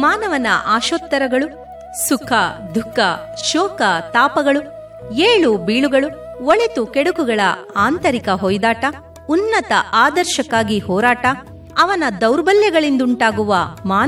ಮಾನವನ ಆಶೋತ್ತರಗಳು ಸುಖ ದುಃಖ ಶೋಕ ತಾಪಗಳು ಏಳು ಬೀಳುಗಳು ಒಳಿತು ಕೆಡುಕುಗಳ ಆಂತರಿಕ ಹೊಯ್ದಾಟ ಉನ್ನತ ಆದರ್ಶಕ್ಕಾಗಿ ಹೋರಾಟ ಅವನ ದೌರ್ಬಲ್ಯಗಳಿಂದುಂಟಾಗುವ